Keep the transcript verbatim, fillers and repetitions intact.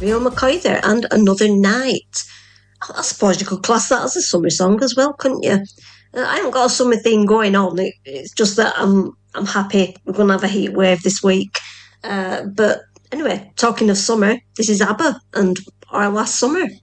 Real McCoy there, and Another Night. I suppose you could class that as a summer song as well, couldn't you? Uh, I haven't got a summer theme going on. It, it's just that I'm I'm happy we're going to have a heat wave this week. Uh, but anyway, talking of summer, this is ABBA and Our Last Summer.